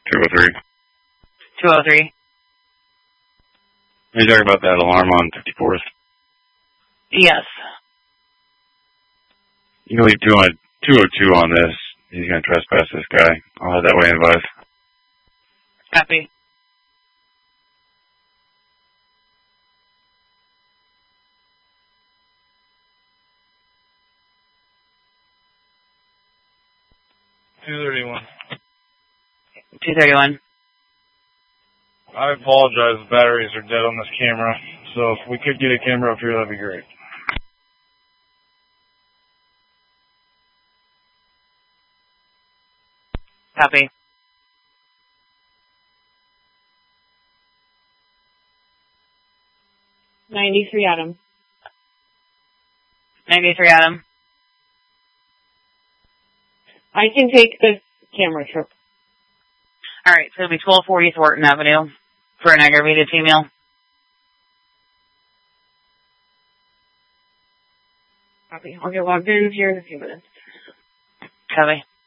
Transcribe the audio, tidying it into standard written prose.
203. 203. Are you talking about that alarm on 54th? Yes. You can leave 202 on this. He's going to trespass this guy. I'll have that way advised. Copy. $231. 231. I apologize, the batteries are dead on this camera, so if we could get a camera up here, that'd be great. Copy. Adam. 93 Adam. I can take this camera trip. Alright, so it'll be 1240 Thornton Avenue for an aggravated female. Copy. I'll get logged in here in a few minutes. Copy.